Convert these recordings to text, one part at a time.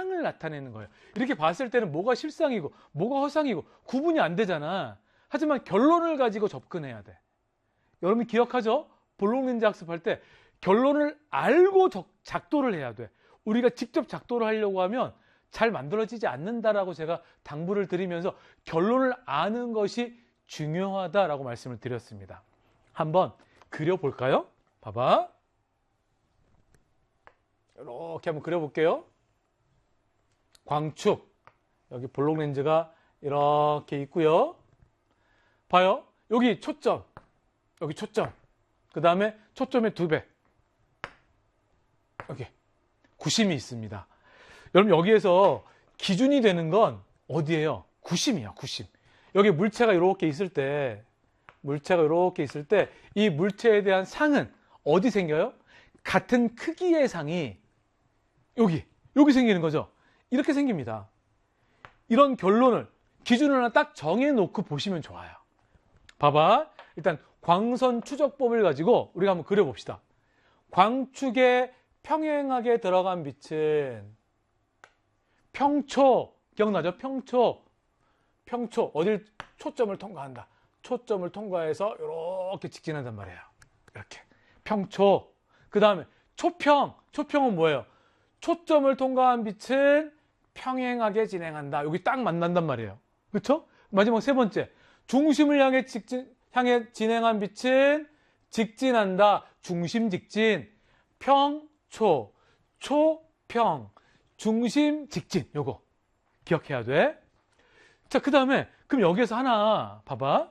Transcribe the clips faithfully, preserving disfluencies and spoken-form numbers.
상을 나타내는 거예요. 이렇게 봤을 때는 뭐가 실상이고 뭐가 허상이고 구분이 안 되잖아. 하지만 결론을 가지고 접근해야 돼. 여러분 기억하죠? 볼록 렌즈 학습할 때 결론을 알고 작도를 해야 돼. 우리가 직접 작도를 하려고 하면 잘 만들어지지 않는다라고 제가 당부를 드리면서 결론을 아는 것이 중요하다라고 말씀을 드렸습니다. 한번 그려볼까요? 봐봐. 이렇게 한번 그려볼게요. 광축. 여기 볼록 렌즈가 이렇게 있고요. 봐요. 여기 초점. 여기 초점. 그 다음에 초점의 두 배. 여기 구심이 있습니다. 여러분 여기에서 기준이 되는 건 어디예요? 구심이야, 구심. 여기 물체가 이렇게 있을 때, 물체가 이렇게 있을 때 이 물체에 대한 상은 어디 생겨요? 같은 크기의 상이 여기, 여기 생기는 거죠. 이렇게 생깁니다. 이런 결론을, 기준을 하나 딱 정해놓고 보시면 좋아요. 봐봐. 일단 광선 추적법을 가지고 우리가 한번 그려봅시다. 광축에 평행하게 들어간 빛은 평초, 기억나죠? 평초. 평초, 어딜 초점을 통과한다. 초점을 통과해서 이렇게 직진한단 말이에요. 이렇게. 평초. 그 다음에 초평. 초평은 뭐예요? 초점을 통과한 빛은 평행하게 진행한다. 여기 딱 만난단 말이에요. 그렇죠? 마지막 세 번째. 중심을 향해 직진, 향해 진행한 빛은 직진한다. 중심 직진. 평초. 초평. 중심 직진. 요거 기억해야 돼. 자, 그 다음에 그럼 여기에서 하나 봐봐.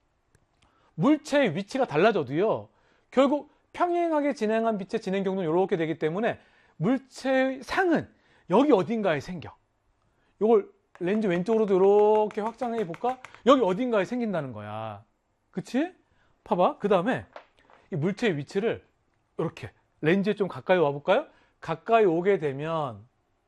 물체의 위치가 달라져도요, 결국 평행하게 진행한 빛의 진행 경로는 이렇게 되기 때문에 물체의 상은 여기 어딘가에 생겨. 이걸 렌즈 왼쪽으로도 이렇게 확장해 볼까? 여기 어딘가에 생긴다는 거야. 그치? 봐봐. 그 다음에 이 물체의 위치를 이렇게 렌즈에 좀 가까이 와볼까요? 가까이 오게 되면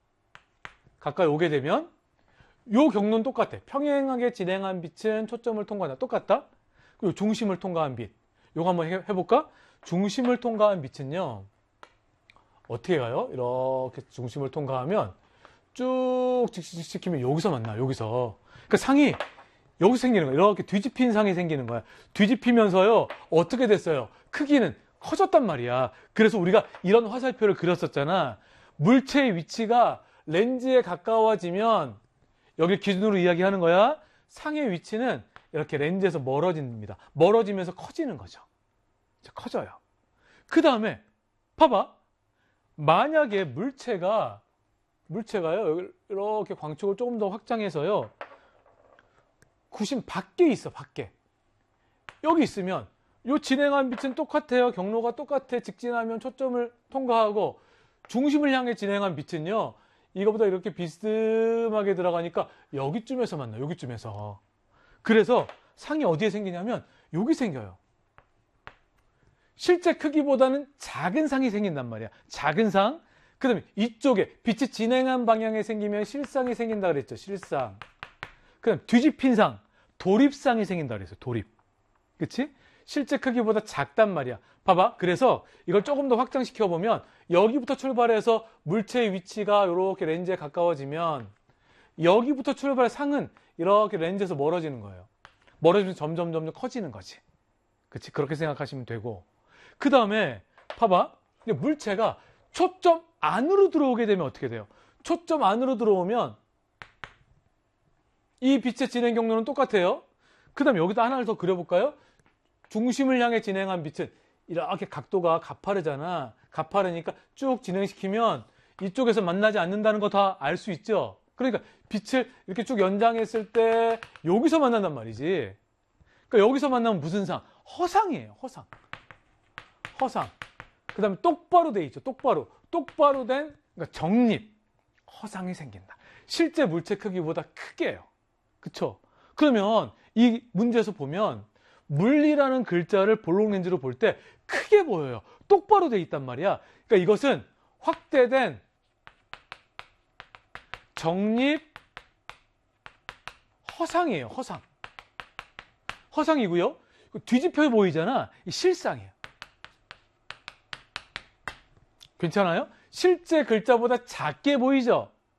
가까이 오게 되면 요 경로는 똑같아. 평행하게 진행한 빛은 초점을 통과한다. 똑같다. 그리고 중심을 통과한 빛. 요거 한번 해볼까? 중심을 통과한 빛은요, 어떻게 가요? 이렇게 중심을 통과하면 쭉 직진시키면 여기서 만나요. 여기서. 그러니까 상이 여기서 생기는 거야. 이렇게 뒤집힌 상이 생기는 거야. 뒤집히면서요, 어떻게 됐어요? 크기는 커졌단 말이야. 그래서 우리가 이런 화살표를 그렸었잖아. 물체의 위치가 렌즈에 가까워지면 여기 기준으로 이야기하는 거야. 상의 위치는 이렇게 렌즈에서 멀어집니다. 멀어지면서 커지는 거죠. 커져요. 그 다음에 봐봐. 만약에 물체가 물체가요, 이렇게 광축을 조금 더 확장해서요, 구심 밖에 있어. 밖에. 여기 있으면 요 진행한 빛은 똑같아요. 경로가 똑같아. 직진하면 초점을 통과하고, 중심을 향해 진행한 빛은요, 이거보다 이렇게 비스듬하게 들어가니까 여기쯤에서 만나요. 여기쯤에서. 그래서 상이 어디에 생기냐면 여기 생겨요. 실제 크기보다는 작은 상이 생긴단 말이야. 작은 상. 그 다음에 이쪽에 빛이 진행한 방향에 생기면 실상이 생긴다 그랬죠. 실상. 그 다음에 뒤집힌 상, 도립상이 생긴다 그랬어요. 도립. 그치? 실제 크기보다 작단 말이야. 봐봐. 그래서 이걸 조금 더 확장시켜 보면 여기부터 출발해서 물체의 위치가 이렇게 렌즈에 가까워지면 여기부터 출발해 상은 이렇게 렌즈에서 멀어지는 거예요. 멀어지면서 점점 점점 커지는 거지. 그치? 그렇게 생각하시면 되고. 그 다음에 봐봐. 물체가 초점 안으로 들어오게 되면 어떻게 돼요? 초점 안으로 들어오면 이 빛의 진행 경로는 똑같아요. 그 다음에 여기다 하나를 더 그려볼까요? 중심을 향해 진행한 빛은 이렇게 각도가 가파르잖아. 가파르니까 쭉 진행시키면 이쪽에서 만나지 않는다는 거 다 알 수 있죠. 그러니까 빛을 이렇게 쭉 연장했을 때 여기서 만난단 말이지. 그러니까 여기서 만나면 무슨 상? 허상이에요. 허상. 허상. 그 다음에 똑바로 돼 있죠. 똑바로. 똑바로 된, 그러니까 정립. 허상이 생긴다. 실제 물체 크기보다 크게요. 그쵸? 그러면 이 문제에서 보면 물리라는 글자를 볼록 렌즈로 볼 때 크게 보여요. 똑바로 돼 있단 말이야. 그러니까 이것은 확대된 정립 허상이에요. 허상. 허상이고요. 뒤집혀 보이잖아. 이 실상이에요. 괜찮아요? 실제 글자보다 작게 보이죠?